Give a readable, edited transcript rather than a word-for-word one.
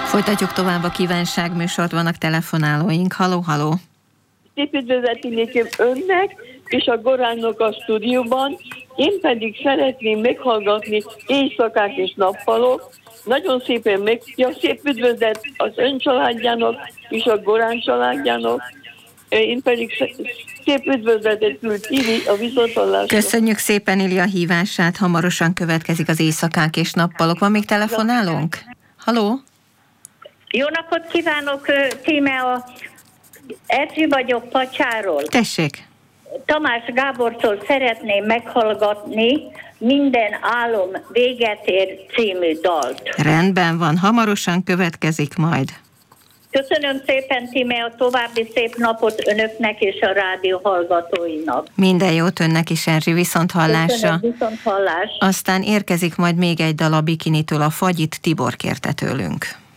Folytatjuk tovább a kívánságműsort, vannak telefonálóink. Halló, halló! Szép üdvözlet nékem önnek és a Goránnak a stúdióban. Én pedig szeretném meghallgatni Éjszakák és nappalok. Nagyon szépen szép üdvözlet az ön családjának és a Gorán családjának. Én pedig szép üdvözletet küld Ili a viszonthallásra. Köszönjük szépen Ili a hívását, hamarosan következik az Éjszakák és nappalok. Van még telefonálónk? Halló? Jó napot kívánok, Tímea! Erzsi vagyok Pacsáról. Tessék! Tamás Gábortól szeretném meghallgatni Minden álom véget ér című dalt. Rendben van, hamarosan következik majd. Köszönöm szépen, Tímea, további szép napot önöknek és a rádió hallgatóinak. Minden jót önnek is, Erzsi, viszonthallásra. Köszönöm, viszonthallás. Aztán érkezik majd még egy dal a Bikinitől, a Fagyit Tibor kérte tőlünk.